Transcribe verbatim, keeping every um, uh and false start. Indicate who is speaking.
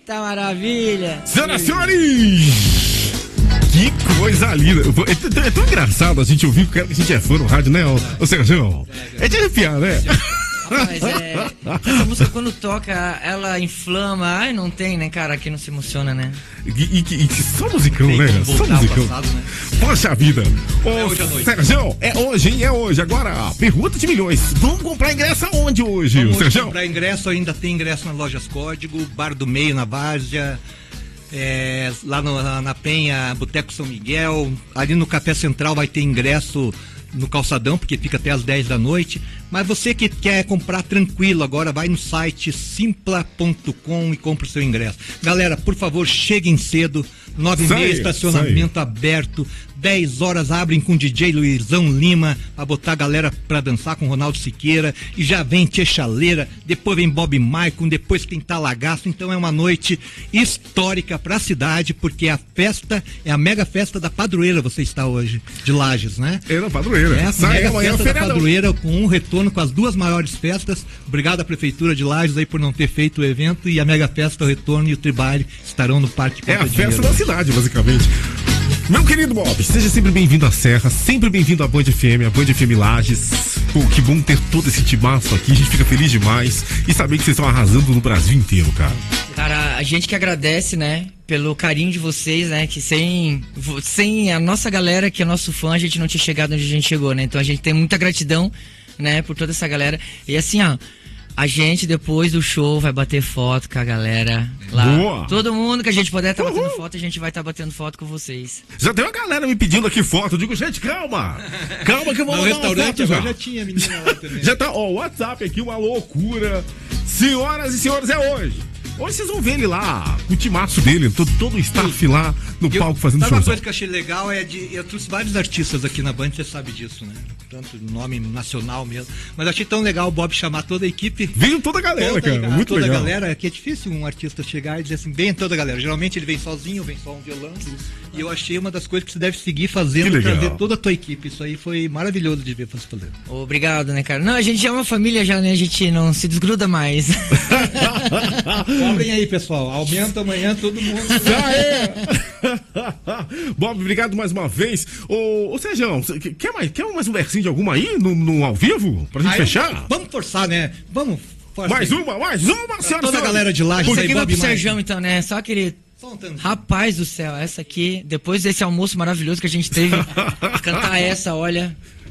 Speaker 1: Eita maravilha!
Speaker 2: Senhoras e senhores! Que coisa linda! É, é, é tão engraçado a gente ouvir, porque a gente é fã no rádio, né, ô, ô Sérgio? É de arrepiar, né?
Speaker 1: Rapaz, é, essa música quando toca, ela inflama. Ai, não tem, né, cara? Aqui não se emociona, né?
Speaker 2: E, e, e só musicão, né? Só musicão. Passado, né? Poxa vida! Ô, é hoje à noite. Sérgio, é hoje, hein? É hoje. Agora, pergunta de milhões. Vamos comprar ingresso aonde hoje,
Speaker 3: Vamos
Speaker 2: Sérgio?
Speaker 3: comprar ingresso, ainda tem ingresso nas lojas Código, Bar do Meio, na Várzea. É, lá no, na Penha, Boteco São Miguel. Ali no Café Central vai ter ingresso no Calçadão, porque fica até às dez da noite. Mas você que quer comprar tranquilo agora, vai no site simpla ponto com e compra o seu ingresso. Galera, por favor, cheguem cedo. Nove e meia, estacionamento aberto. dez horas abrem com o D J Luizão Lima pra botar a galera pra dançar com Ronaldo Siqueira. E já vem Tia Chaleira, depois vem Bob Maicon, depois tem Talagaço. Então é uma noite histórica pra cidade, porque a festa é a mega festa da Padroeira. Você está hoje, de Lages, né?
Speaker 2: É da Padroeira.
Speaker 3: É a
Speaker 2: Sai
Speaker 3: mega
Speaker 2: amanhã
Speaker 3: festa da
Speaker 2: feriadão.
Speaker 3: Padroeira, com um retorno com as duas maiores festas. Obrigado à Prefeitura de Lages aí por não ter feito o evento. E a mega festa, o retorno e o Tribale estarão no Parque
Speaker 2: É a
Speaker 3: Conta
Speaker 2: festa
Speaker 3: Dinheiro.
Speaker 2: da cidade, basicamente. Meu querido Bob, seja sempre bem-vindo à Serra, sempre bem-vindo à Band F M, à Band F M Lages. Pô, que bom ter todo esse timaço aqui, a gente fica feliz demais e saber que vocês estão arrasando no Brasil inteiro, cara.
Speaker 1: Cara, a gente que agradece, né, pelo carinho de vocês, né, que sem, sem a nossa galera, que é nosso fã, a gente não tinha chegado onde a gente chegou, né, então a gente tem muita gratidão, né, por toda essa galera. E assim, ó, a gente depois do show vai bater foto com a galera lá.
Speaker 2: Boa. Todo
Speaker 1: mundo que a gente puder estar tá batendo foto, a gente vai estar tá batendo foto com vocês.
Speaker 2: Já tem uma galera me pedindo aqui foto. Eu digo, gente, calma. Calma que eu vou
Speaker 3: no
Speaker 2: mandar uma
Speaker 3: restaurante
Speaker 2: foto já.
Speaker 3: já tinha menina lá também.
Speaker 2: Já tá, ó, o WhatsApp aqui, uma loucura. Senhoras e senhores, é hoje. Hoje vocês vão ver ele lá, o timaço dele, todo, todo o staff lá no
Speaker 3: eu,
Speaker 2: palco fazendo show.
Speaker 3: Uma coisa que eu achei legal é de. Eu trouxe vários artistas aqui na Band, você sabe disso, né? Tanto nome nacional mesmo. Mas eu achei tão legal o Bob chamar toda a equipe.
Speaker 2: Veio toda a galera, toda, cara. Muito
Speaker 3: toda
Speaker 2: legal.
Speaker 3: Toda a galera, que é difícil um artista chegar e dizer assim, vem toda a galera. Geralmente ele vem sozinho, vem só um violão. E eu achei uma das coisas que você deve seguir fazendo, trazer toda a tua equipe. Isso aí foi maravilhoso de ver você fazer.
Speaker 1: Obrigado, né, cara? Não, a gente é uma família já, né? A gente não se desgruda mais.
Speaker 3: Cobrem aí, pessoal. Aumenta amanhã todo mundo.
Speaker 2: Já é! Bob, obrigado mais uma vez. Ô, ô Sérgio, quer mais, quer mais um versinho de alguma aí no, no ao vivo? Pra gente aí, fechar?
Speaker 3: Vamos forçar, né? Vamos forçar.
Speaker 2: Mais uma, mais uma, senhora.
Speaker 3: Toda a galera de lá.
Speaker 1: Isso aqui vai pro Sérgio, então, né? Só aquele...
Speaker 3: Um
Speaker 1: Rapaz do céu, essa aqui, depois desse almoço maravilhoso que a gente teve, cantar essa, olha...